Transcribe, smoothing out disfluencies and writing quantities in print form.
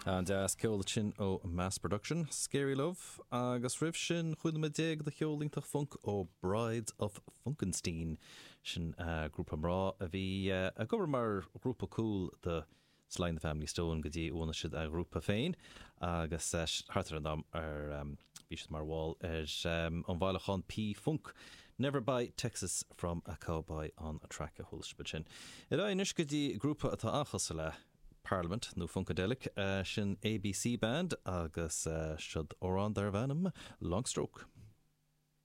And ceol sin ó Mass Production, Scary Love, agus rih sin chuidme déag de cheolingtach funk ó Brides of Funkenstein. Sin grúpa mrá a bhí a gobar mar grúpa cool de Sly and the Family Stone go dtí óna siad a grúpa féin, agus hartar an dam bhí siad mar bháil an bhailechán P-Funk. Never Buy Texas from a Cowboy on a Track a Hulspid sin. Ida inis go dtí grúpa atá achas le Parliament nó Funkadelic sin ABC band agus siad órán dar bhanam Longstroke.